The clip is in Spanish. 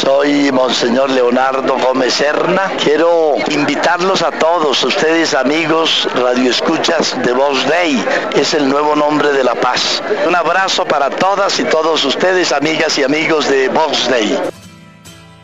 Soy Monseñor Leonardo Gómez Serna. Quiero invitarlos a todos, ustedes amigos radioescuchas de Voz Dei. Es el nuevo nombre de la paz. Un abrazo para todas y todos ustedes, amigas y amigos de Voz Dei.